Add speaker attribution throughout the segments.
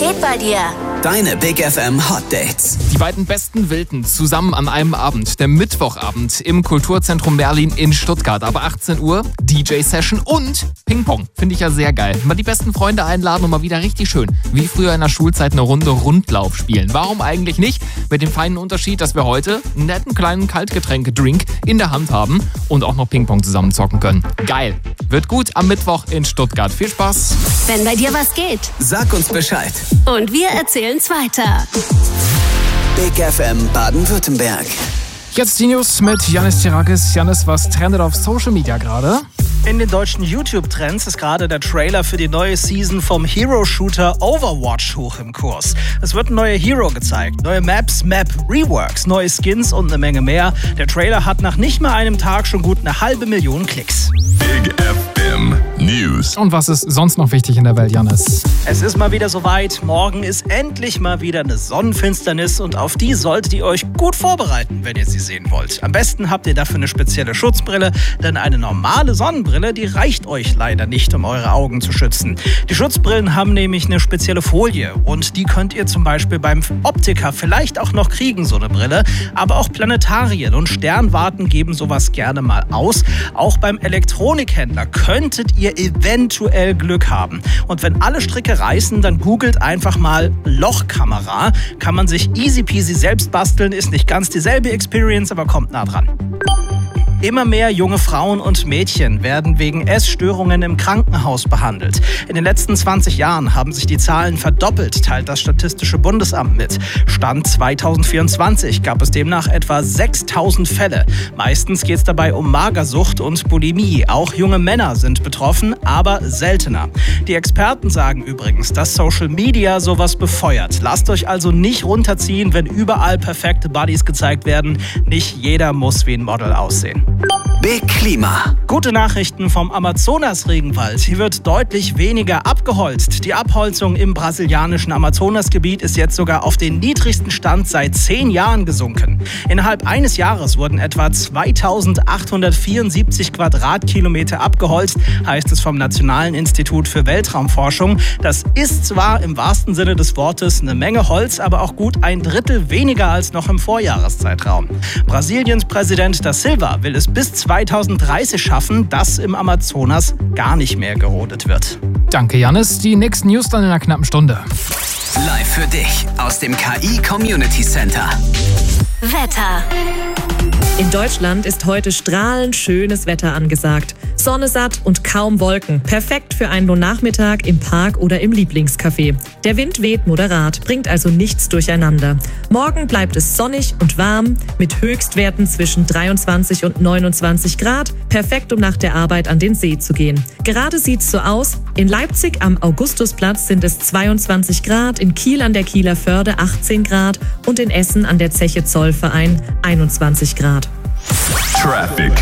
Speaker 1: geht bei dir?
Speaker 2: Deine Big FM Hot Dates.
Speaker 3: Die beiden besten Wilden zusammen an einem Abend. Der Mittwochabend im Kulturzentrum Merlin in Stuttgart. Ab 18 Uhr DJ-Session und Ping-Pong. Finde ich ja sehr geil. Mal die besten Freunde einladen und mal wieder richtig schön, wie früher in der Schulzeit, eine Runde Rundlauf spielen. Warum eigentlich nicht? Mit dem feinen Unterschied, dass wir heute einen netten kleinen Kaltgetränke-Drink in der Hand haben und auch noch Ping-Pong zusammen zocken können. Geil. Wird gut am Mittwoch in Stuttgart. Viel Spaß.
Speaker 1: Wenn bei dir was geht.
Speaker 2: Sag uns Bescheid.
Speaker 1: Und wir erzählen's weiter.
Speaker 2: Big FM Baden-Württemberg.
Speaker 4: Jetzt die News mit Yannis Tirakis. Yannis, was trendet auf Social Media gerade?
Speaker 5: In den deutschen YouTube-Trends ist gerade der Trailer für die neue Season vom Hero-Shooter Overwatch hoch im Kurs. Es wird ein neuer Hero gezeigt, neue Maps, Map-Reworks, neue Skins und eine Menge mehr. Der Trailer hat nach nicht mal einem Tag schon gut 500.000 Klicks.
Speaker 6: Big FM News.
Speaker 4: Und was ist sonst noch wichtig in der Welt, Yannis?
Speaker 5: Es ist mal wieder soweit. Morgen ist endlich mal wieder eine Sonnenfinsternis und auf die solltet ihr euch gut vorbereiten, wenn ihr sie sehen wollt. Am besten habt ihr dafür eine spezielle Schutzbrille, denn eine normale Sonnenbrille, die reicht euch leider nicht, um eure Augen zu schützen. Die Schutzbrillen haben nämlich eine spezielle Folie und die könnt ihr zum Beispiel beim Optiker vielleicht auch noch kriegen, so eine Brille. Aber auch Planetarien und Sternwarten geben sowas gerne mal aus. Auch beim Elektronikhändler könntet ihr eventuell Glück haben. Und wenn alle Stricke reißen, dann googelt einfach mal Lochkamera. Kann man sich easy peasy selbst basteln, ist nicht ganz dieselbe Experience, aber kommt nah dran. Immer mehr junge Frauen und Mädchen werden wegen Essstörungen im Krankenhaus behandelt. In den letzten 20 Jahren haben sich die Zahlen verdoppelt, teilt das Statistische Bundesamt mit. Stand 2024 gab es demnach etwa 6.000 Fälle. Meistens geht es dabei um Magersucht und Bulimie. Auch junge Männer sind betroffen, aber seltener. Die Experten sagen übrigens, dass Social Media sowas befeuert. Lasst euch also nicht runterziehen, wenn überall perfekte Bodies gezeigt werden. Nicht jeder muss wie ein Model aussehen.
Speaker 2: Big Klima.
Speaker 5: Gute Nachrichten vom Amazonas-Regenwald. Hier wird deutlich weniger abgeholzt. Die Abholzung im brasilianischen Amazonasgebiet ist jetzt sogar auf den niedrigsten Stand seit 10 Jahren gesunken. Innerhalb eines Jahres wurden etwa 2874 Quadratkilometer abgeholzt, heißt es vom Nationalen Institut für Weltraumforschung. Das ist zwar im wahrsten Sinne des Wortes eine Menge Holz, aber auch gut 1/3 weniger als noch im Vorjahreszeitraum. Brasiliens Präsident da Silva will es bis 2030 schaffen, dass im Amazonas gar nicht mehr gerodet wird.
Speaker 4: Danke, Yannis. Die nächsten News dann in einer knappen Stunde.
Speaker 2: Live für dich aus dem KI Community Center.
Speaker 1: Wetter.
Speaker 7: In Deutschland ist heute strahlend schönes Wetter angesagt. Sonne satt und kaum Wolken. Perfekt für einen Nachmittag im Park oder im Lieblingscafé. Der Wind weht moderat, bringt also nichts durcheinander. Morgen bleibt es sonnig und warm mit Höchstwerten zwischen 23 und 29 Grad. Perfekt, um nach der Arbeit an den See zu gehen. Gerade sieht's so aus. In Leipzig am Augustusplatz sind es 22 Grad, in Kiel an der Kieler Förde 18 Grad und in Essen an der Zeche Zollverein 21 Grad.
Speaker 6: Traffic.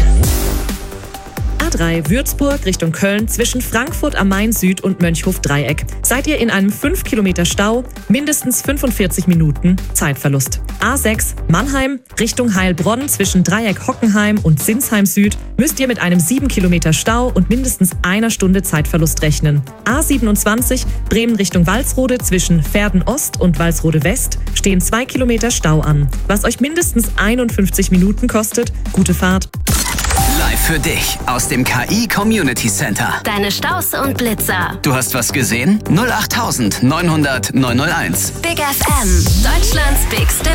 Speaker 7: A3 Würzburg Richtung Köln zwischen Frankfurt am Main Süd und Mönchhof-Dreieck. Seid ihr in einem 5 Kilometer Stau, mindestens 45 Minuten Zeitverlust. A6 Mannheim Richtung Heilbronn zwischen Dreieck-Hockenheim und Sinsheim Süd müsst ihr mit einem 7 Kilometer Stau und mindestens einer Stunde Zeitverlust rechnen. A27 Bremen Richtung Walsrode zwischen Verden Ost und Walsrode West stehen 2 Kilometer Stau an. Was euch mindestens 51 Minuten kostet, gute Fahrt.
Speaker 2: Live für dich aus dem KI Community Center.
Speaker 1: Deine Staus und Blitzer.
Speaker 2: Du hast was gesehen? 08900 901.
Speaker 1: Big FM. Deutschlands bigste